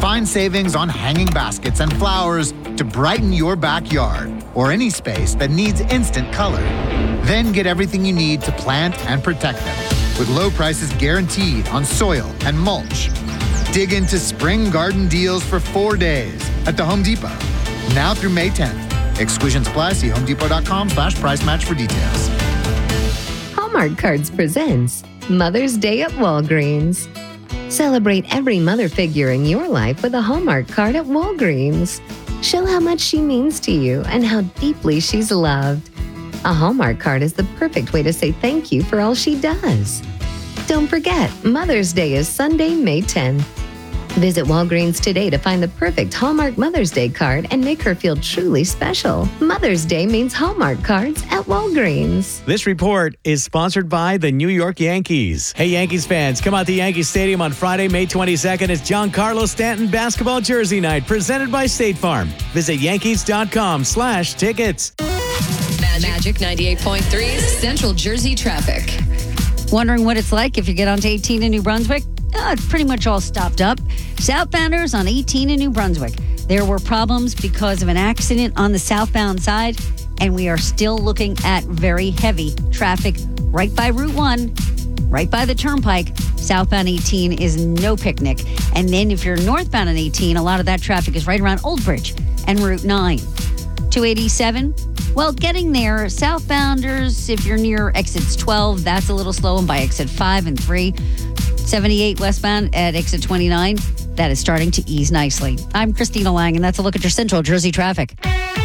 Find savings on hanging baskets and flowers to brighten your backyard or any space that needs instant color. Then get everything you need to plant and protect them with low prices guaranteed on soil and mulch. Dig into spring garden deals for 4 days at the Home Depot. Now through May 10th. Exclusions apply. See homedepot.com/price match for details. Hallmark Cards presents Mother's Day at Walgreens. Celebrate every mother figure in your life with a Hallmark card at Walgreens. Show how much she means to you and how deeply she's loved. A Hallmark card is the perfect way to say thank you for all she does. Don't forget, Mother's Day is Sunday, May 10th. Visit Walgreens today to find the perfect Hallmark Mother's Day card and make her feel truly special. Mother's Day means Hallmark cards at Walgreens. This report is sponsored by the New York Yankees. Hey, Yankees fans, come out to Yankee Stadium on Friday, May 22nd. It's Giancarlo Stanton Basketball Jersey Night, presented by State Farm. Visit Yankees.com/tickets. Magic 98.3's Central Jersey traffic. Wondering what it's like if you get onto 18 in New Brunswick? It's pretty much all stopped up. Southbounders on 18 in New Brunswick. There were problems because of an accident on the southbound side, and we are still looking at very heavy traffic right by Route 1, right by the Turnpike. Southbound 18 is no picnic. And then if you're northbound on 18, a lot of that traffic is right around Old Bridge and Route 9. 287, well, getting there, southbounders, if you're near exits 12, that's a little slow, and by exit 5 and 3. 78 westbound at exit 29, that is starting to ease nicely. I'm Christina Lang, and that's a look at your Central Jersey traffic.